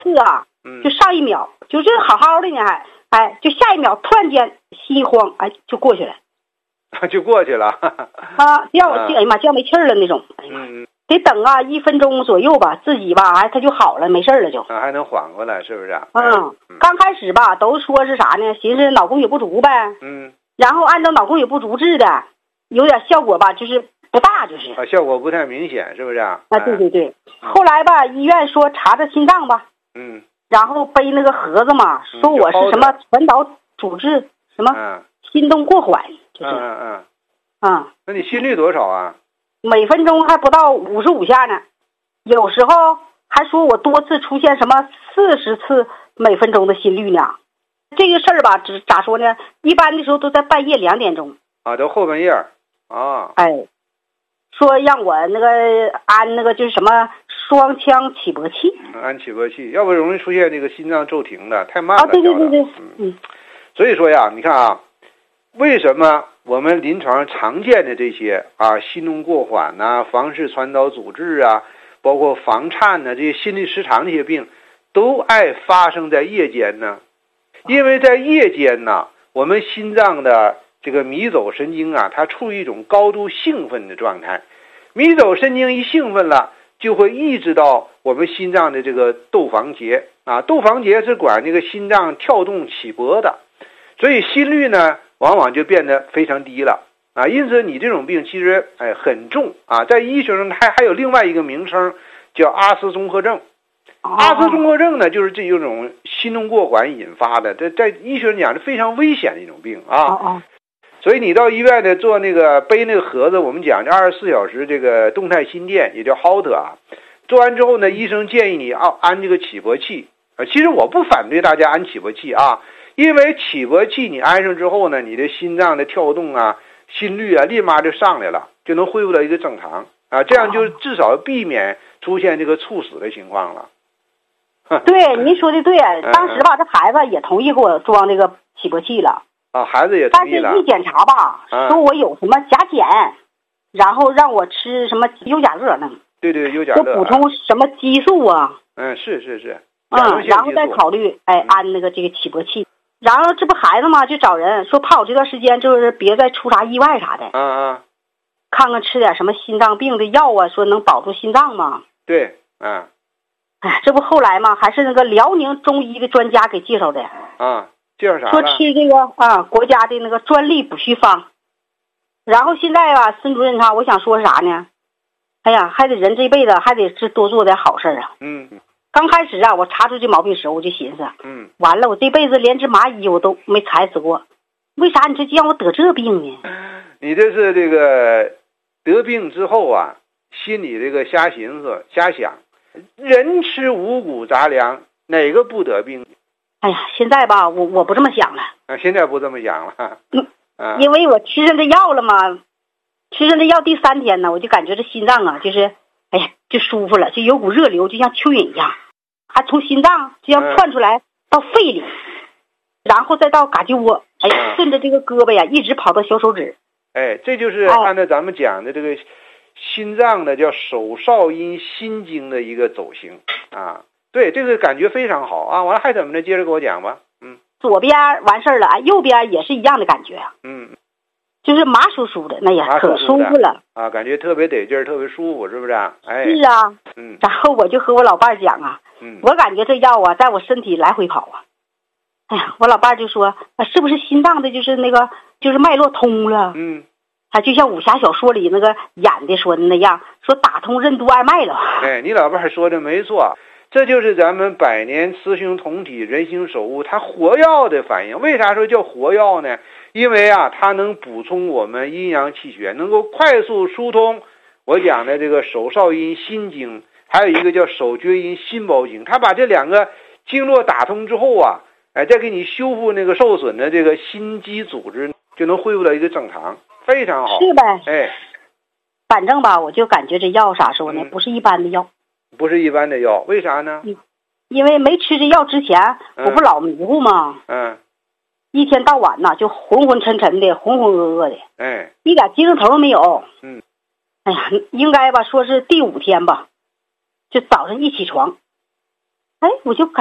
是啊，就上一秒就这好好的呢，就下一秒突然间心一慌，就过去了， 就过去了啊，让我哎呀妈，叫没气儿了那种，得等啊1分钟左右吧，自己吧，他就好了，没事了就， 还能缓过来，是不是？ 刚开始吧，都说是啥呢？寻思脑供血不足呗，然后按照脑供血不足治的，有点效果吧，就是不大，就是效果不太明显，是不是？ 对，后来吧，医院说查查心脏吧，然后背那个盒子嘛，说我是什么传导阻滞，什么心动过缓，就是那你心率多少啊？ 每分钟还不到55下呢，有时候还说我多次出现什么40次每分钟的心率呢。这个事儿吧，咋说呢？一般的时候都在半夜2点钟都后半夜说让我那个安那个就是什么双腔起搏器， 安起搏器，要不容易出现这个心脏骤停的，太慢了。 对， 所以说呀，你看啊，为什么我们临床常见的这些心动过缓房室传导阻滞包括房颤这些心律失常这些病，都爱发生在夜间呢？因为在夜间呢，我们心脏的这个迷走神经它处于一种高度兴奋的状态，迷走神经一兴奋了，就会抑制到我们心脏的这个窦房结窦房结是管这个心脏跳动起搏的，所以心率呢往往就变得非常低了因此你这种病其实很重在医学上还有另外一个名称叫阿斯综合症。阿斯综合症呢，就是这一种心动过缓引发的，这在医学上讲是非常危险的一种病所以你到医院呢做那个背那个盒子，我们讲这24小时这个动态心电，也叫 HOLTER 做完之后呢，医生建议你安这个起搏器其实我不反对大家安起搏器因为起搏器你安上之后呢，你的心脏的跳动心率立马就上来了，就能恢复到一个正常这样就至少避免出现这个猝死的情况了。 对，您说的对，当时吧，这孩子也同意给我装这个起搏器了孩子也同意了。 但是一检查吧，说我有什么甲减，然后让我吃什么优甲乐呢？ 对，优甲乐。 就补充什么激素是。 然后再考虑安那个这个起搏器。然后这不孩子嘛，就找人说怕我这段时间就是别再出啥意外啥的。看看吃点什么心脏病的药说能保住心脏嘛。 对， 这不后来嘛，还是那个辽宁中医的专家给介绍的介绍啥了？ 说吃这个国家的那个专利补虚方。然后现在吧，孙主任我想说啥呢？哎呀，还得人这辈子还得是多做点好事刚开始我查出这毛病时候，我就寻思完了，我这辈子连只蚂蚁我都没踩死过，为啥你这就让我得这病呢？ 你这是这个得病之后心里这个瞎寻思瞎想，人吃五谷杂粮，哪个不得病？ 哎呀，现在吧，我不这么想了。 现在不这么想了。 因为我吃上这药了嘛，吃上这药第3天呢，我就感觉这心脏就是哎呀就舒服了，就有股热流，就像蚯蚓一样，还从心脏就像窜出来到肺里，然后再到嘎吱窝，顺着这个胳膊一直跑到小手指。 这就是按照咱们讲的这个心脏的叫手少阴心经的一个走形对，这个感觉非常好完了还怎么着？接着给我讲吧。 左边完事儿了右边也是一样的感觉就是麻酥酥的，那也可舒服了感觉特别得劲儿，特别舒服，是不是是然后我就和我老伴讲我感觉这药在我身体来回跑哎呀，我老伴就说是不是心脏的就是那个就是脉络通了就像武侠小说里那个演的说的那样，说打通任督二脉了你老伴说的没错，这就是咱们百年雌雄同体人形手物它活药的反应。为啥说叫活药呢？因为它能补充我们阴阳气血，能够快速疏通我讲的这个手少阴心经，还有一个叫手厥阴心包经。它把这2个经络打通之后再给你修复那个受损的这个心肌组织，就能恢复到一个正常，非常好。 是呗反正吧，我就感觉这药啥时候呢不是一般的药。 不是一般的药，为啥呢？ 因为没吃这药之前我不老迷糊吗一天到晚就浑浑沉沉的浑浑噩噩的一点精神头没有哎呀，应该吧说是第5天吧，就早上一起床哎，我就感